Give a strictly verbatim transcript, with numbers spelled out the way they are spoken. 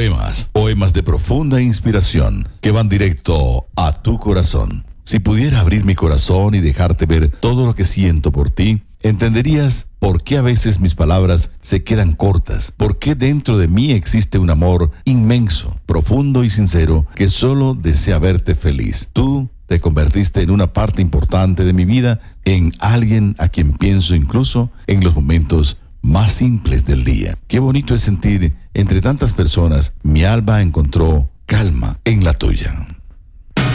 Poemas, poemas de profunda inspiración que van directo a tu corazón. Si pudiera abrir mi corazón y dejarte ver todo lo que siento por ti, entenderías por qué a veces mis palabras se quedan cortas, por qué dentro de mí existe un amor inmenso, profundo y sincero que solo desea verte feliz. Tú te convertiste en una parte importante de mi vida, en alguien a quien pienso incluso en los momentos más simples del día. Qué bonito es sentir entre tantas personas, mi alma encontró calma en la tuya.